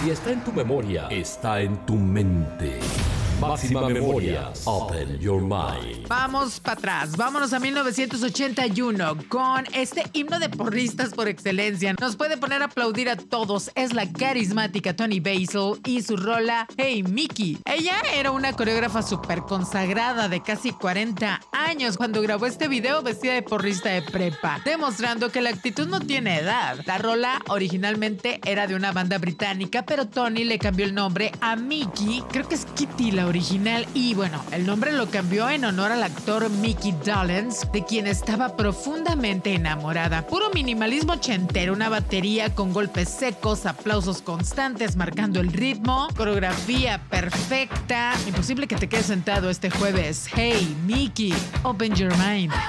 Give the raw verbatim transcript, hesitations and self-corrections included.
Si está en tu memoria, está en tu mente. Máxima Memorias. Open your mind. Vamos para atrás, vámonos a mil novecientos ochenta y uno con este himno de porristas por excelencia. Nos puede poner a aplaudir a todos. Es la carismática Toni Basil y su rola Hey Mickey. Ella era una coreógrafa súper consagrada de casi cuarenta años cuando grabó este video vestida de porrista de prepa, demostrando que la actitud no tiene edad. La rola originalmente era de una banda británica, pero Toni le cambió el nombre a Mickey. Creo que es Kitty la original, y bueno, el nombre lo cambió en honor al actor Mickey Dolenz, de quien estaba profundamente enamorada. Puro minimalismo ochentero, una batería con golpes secos, aplausos constantes marcando el ritmo, coreografía perfecta. Imposible que te quedes sentado este jueves. Hey Mickey, open your mind.